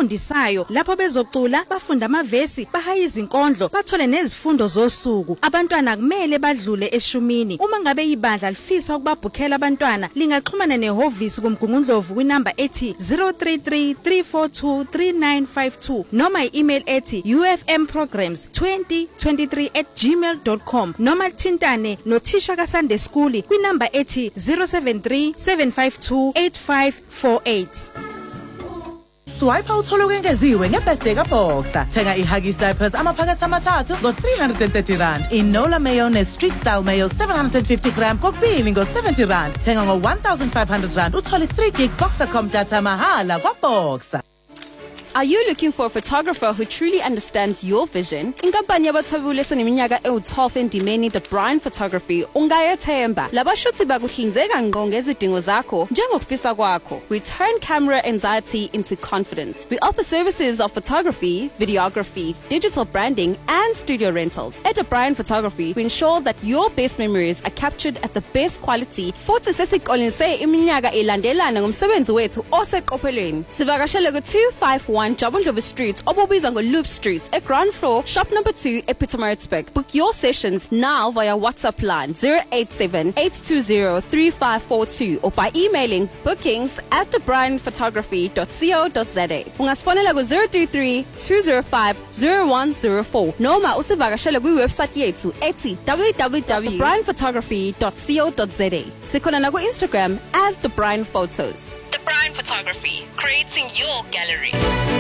abafundisayo lapho bezocula bafunda amavesi bahaye izinkondlo bathole nezifundo zosuku. Abantwana kumele badlule eshumini. Uma ngabe ibandla lifisa ukubabhukhela abantwana lingaxhumana nehhovisi kuMgungundlovu kwinamba ethi 033 342 3952 noma i-email ethi ufmprograms2023@gmail.com noma thintane nothisha kaSunday School kwinamba ethi 073 752 8548. Swipe uthola ukwengeziwe ngebirthday kaBoxer. Thenga iHuggies diapers amaphakathi amathathu ngo330 Inola mayo ne-street style mayo 750 gram kokubili ngo70. Thenga ngo1500 uthole 3 gig Boxer.com data mahala kwaBoxer. Are you looking for a photographer who truly understands your vision? Inkampani yabathwebule seneminyaka ewu-12 endimeni The Brian Photography ungayethemba. Labashuthi bakuhlinzeka ngqo ngezidingo zakho njengokufisa kwakho. We turn camera anxiety into confidence. We offer services of photography, videography, digital branding and studio rentals. At The Brian Photography, we ensure that your best memories are captured at the best quality. Futhi sesiqolise iminyaka elandelana ngomsebenzi wethu oseqophelweni. Sivakashele ku-251 Jabundlovu Street, obubiza ngo-Loop Street, at ground floor, shop number 2 at Pietermaritzburg. Book your sessions now via WhatsApp line 087-820-3542 or by emailing bookings@thebrianphotography.co.za. Ungasfonela ku-033-205-0104 noma usivakashele kwiwebsite yethu ethi www.thebrianphotography.co.za. Sikhona na ku-Instagram as The Brian Photos. The Brian Photography, creating your gallery.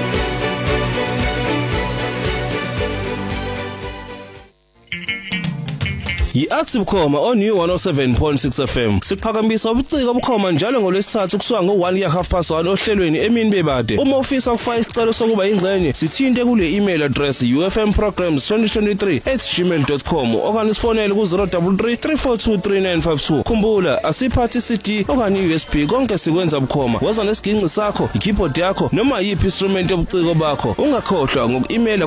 Yi-Active Bukhoma on New 107.6 FM. Siphakamisa ubuciko bukhoma njalo ngolwesithathu kusuka ngo-1 ya1:30 ohlelweni emini bebade. Uma ufisa ukufaka isicelo sokuba ingxenye, sithinte kule email address ufmprograms2023@gmail.com okanye sifonele ku-033 342 3952. Khumbula, asiphathi CD okanye USB, konke sikwenza bukhoma. Woza nesiginci sakho, i-keyboard yakho noma yiphi instrument yobuciko bakho. Ungakhohlwa ngoku-emaila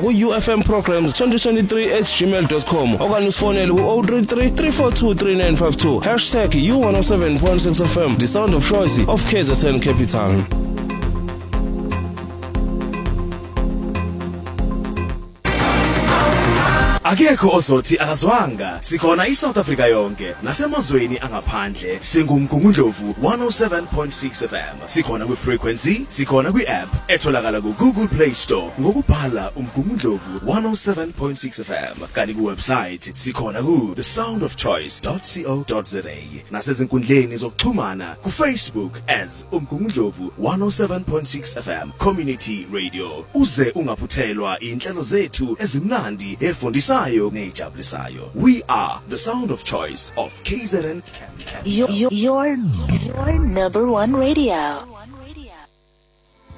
ku-ufmprograms2023@gmail.com okanye sifonele ku-033 342 3952. #U107.6 FM, the sound of choice of KZN Capital. Akekho ozothi akazwanga. Sikhona iSouth Africa yonke nasemazweni angaphandle. SinguMgungundlovu 107.6 FM. Sikhona kwi-frequency, sikhona kwi-app etholakala ku-Google Play Store ngokubhala uMgungundlovu 107.6 FM. Kanti ku-website sikhona ku thesoundofchoice.co.za. Nasezinkundleni zokuxhumana ku-Facebook as uMgungundlovu 107.6 FM Community Radio. Uze ungaphuthelwa inhlelo zethu ezimnandi efundisa nejabulisayo. We are the sound of choice of KZN Capital. Your number one radio.